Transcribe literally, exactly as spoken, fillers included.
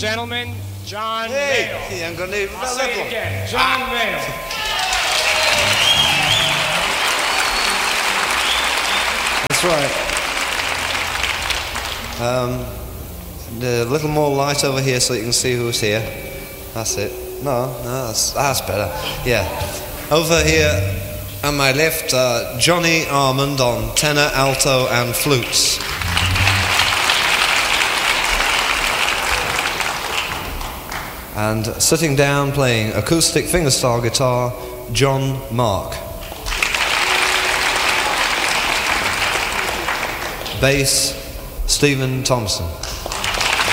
gentlemen, John Hey, Mayall. he ain't gonna need I'll that say it one. again, John Mayall. That's right. Um, a little more light over here so you can see who's here. That's it. No, no, that's, that's better. Yeah. Over here on my left, uh, Johnny Armand on tenor, alto, and flutes. And sitting down playing acoustic fingerstyle guitar, John Mark. Bass, Stephen Thompson.